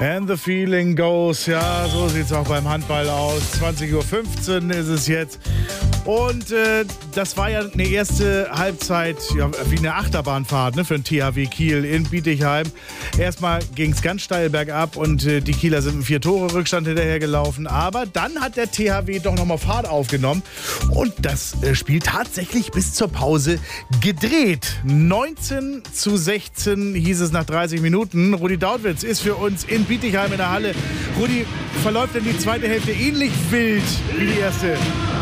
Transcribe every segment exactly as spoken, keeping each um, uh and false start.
And the feeling goes. Ja, so sieht's auch beim Handball aus. zwanzig Uhr fünfzehn ist es jetzt. Und äh, das war ja eine erste Halbzeit, ja, wie eine Achterbahnfahrt, ne, für den T H W Kiel in Bietigheim. Erstmal ging es ganz steil bergab und äh, die Kieler sind mit vier Tore Rückstand hinterhergelaufen. Aber dann hat der T H W doch nochmal Fahrt aufgenommen und das äh, Spiel tatsächlich bis zur Pause gedreht. neunzehn zu sechzehn hieß es nach dreißig Minuten. Rudi Dautwitz ist für uns in Bietigheim in der Halle. Rudi, verläuft denn die zweite Hälfte ähnlich wild wie die erste?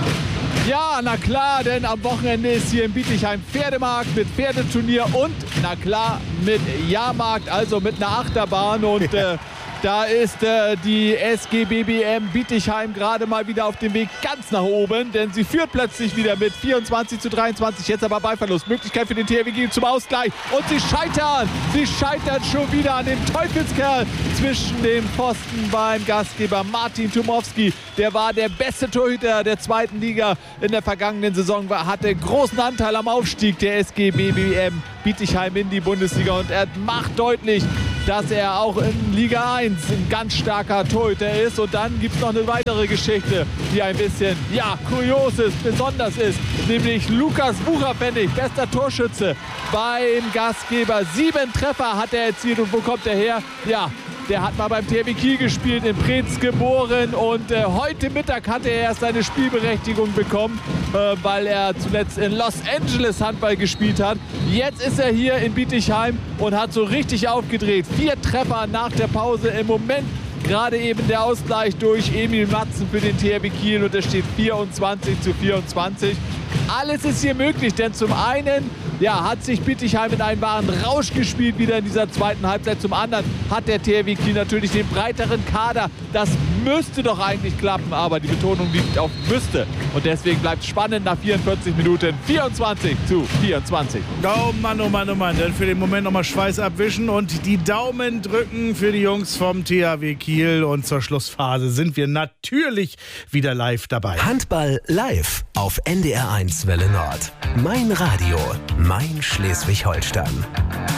Ja, na klar, denn am Wochenende ist hier in Bietigheim Pferdemarkt mit Pferdeturnier und, na klar, mit Jahrmarkt, also mit einer Achterbahn. Und äh, da ist äh, die S G B B M Bietigheim gerade mal wieder auf dem Weg ganz nach oben, denn sie führt plötzlich wieder mit vierundzwanzig zu dreiundzwanzig, jetzt aber Ballverlust. Möglichkeit für den T H W Kiel zum Ausgleich und sie scheitern, sie scheitern schon wieder an dem Teufelskerl zwischen den Pfosten beim Gastgeber Martin Tumowski. Der war der beste Torhüter der zweiten Liga in der vergangenen Saison, war, hatte großen Anteil am Aufstieg der S G B B M Bietigheim in die Bundesliga und er macht deutlich, dass er auch in Liga eins ein ganz starker Torhüter ist. Und dann gibt es noch eine weitere Geschichte, die ein bisschen, ja, kurios ist, besonders ist. Nämlich Lukas Wucherpfennig, bester Torschütze beim Gastgeber. Sieben Treffer hat er erzielt. Und wo kommt er her? Ja, der hat mal beim T H W Kiel gespielt, in Preetz geboren. Und äh, heute Mittag hat er erst seine Spielberechtigung bekommen, äh, weil er zuletzt in Los Angeles Handball gespielt hat. Jetzt ist er hier in Bietigheim und hat so richtig aufgedreht. Vier Treffer nach der Pause. Im Moment gerade eben der Ausgleich durch Emil Matzen für den T H W Kiel und es steht vierundzwanzig zu vierundzwanzig. Alles ist hier möglich, denn zum einen ja, hat sich Bietigheim in einen wahren Rausch gespielt wieder in dieser zweiten Halbzeit. Zum anderen hat der T H W Kiel natürlich den breiteren Kader. Das müsste doch eigentlich klappen, aber die Betonung liegt auf müsste. Und deswegen bleibt es spannend nach vierundvierzig Minuten. vierundzwanzig zu vierundzwanzig. Oh Mann, oh Mann, oh Mann. Dann für den Moment nochmal Schweiß abwischen und die Daumen drücken für die Jungs vom T H W Kiel. Und zur Schlussphase sind wir natürlich wieder live dabei. Handball live auf N D R eins Welle Nord. Mein Radio, mein Schleswig-Holstein.